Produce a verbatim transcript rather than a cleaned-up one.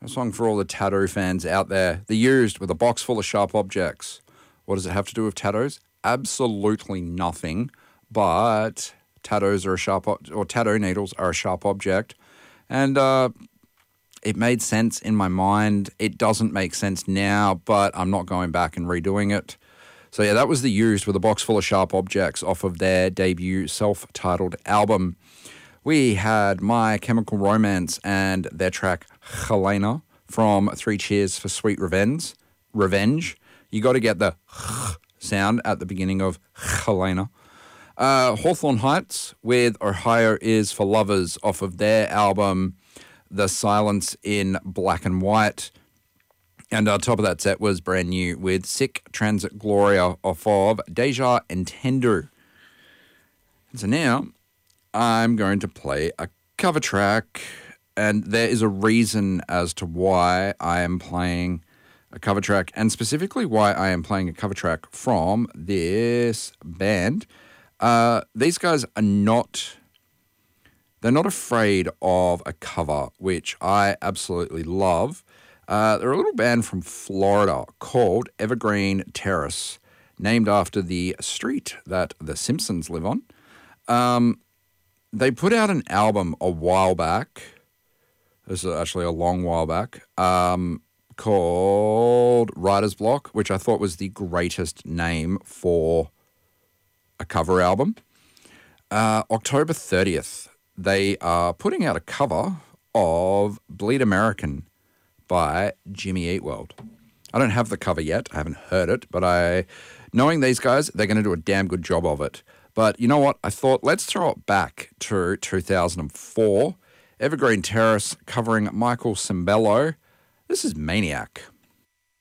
A song for all the tattoo fans out there. The Used with a box full of sharp objects. What does it have to do with tattoos? Absolutely nothing. But tattoos are a sharp, ob- or tattoo needles are a sharp object. And uh, it made sense in my mind. It doesn't make sense now, but I'm not going back and redoing it. So yeah, that was The Used with a box full of sharp objects off of their debut self-titled album. We had My Chemical Romance and their track Helena from Three Cheers for Sweet Revenge. Revenge. You got to get the sound at the beginning of Helena. Uh, Hawthorne Heights with Ohio Is for Lovers off of their album The Silence in Black and White. And on top of that set was brand new with Sick Transit Gloria off of Deja Entendu. And so now I'm going to play a cover track, and there is a reason as to why I am playing a cover track, and specifically why I am playing a cover track from this band. Uh, these guys are not, they're not afraid of a cover, which I absolutely love. Uh, they're a little band from Florida called Evergreen Terrace, named after the street that the Simpsons live on. Um, they put out an album a while back. This is actually a long while back, um, called Writer's Block, which I thought was the greatest name for a cover album. Uh, October thirtieth, they are putting out a cover of Bleed American by Jimmy Eat World. I don't have the cover yet. I haven't heard it, but I, knowing these guys, they're going to do a damn good job of it. But you know what? I thought, let's throw it back to two thousand four. Evergreen Terrace covering Michael Cimbello. This is Maniac.